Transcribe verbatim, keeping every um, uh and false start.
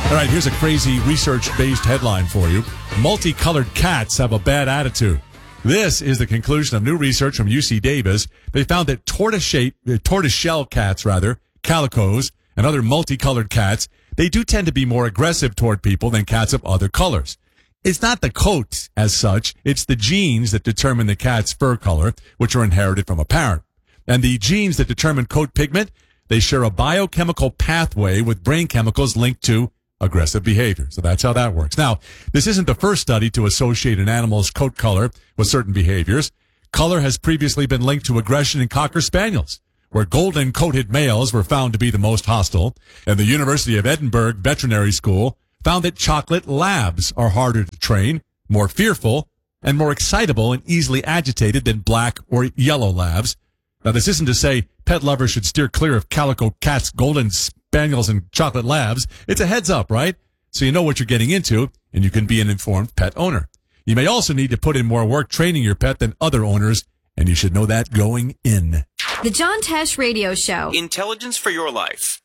All right, here's a crazy research-based headline for you. Multicolored cats have a bad attitude. This is the conclusion of new research from U C Davis. They found that tortoise tortoiseshell cats, rather, calicos, and other multicolored cats, they do tend to be more aggressive toward people than cats of other colors. It's not the coat as such, it's the genes that determine the cat's fur color, which are inherited from a parent. And the genes that determine coat pigment, they share a biochemical pathway with brain chemicals linked to aggressive behavior. So that's how that works. Now, this isn't the first study to associate an animal's coat color with certain behaviors. Color has previously been linked to aggression in Cocker Spaniels, where golden-coated males were found to be the most hostile. And the University of Edinburgh Veterinary School found that chocolate labs are harder to train, more fearful, and more excitable and easily agitated than black or yellow labs. Now, this isn't to say pet lovers should steer clear of calico cats, golden spaniels, and chocolate labs. It's a heads up, right? So you know what you're getting into, and you can be an informed pet owner. You may also need to put in more work training your pet than other owners, and you should know that going in. The John Tesh Radio Show. Intelligence for your life.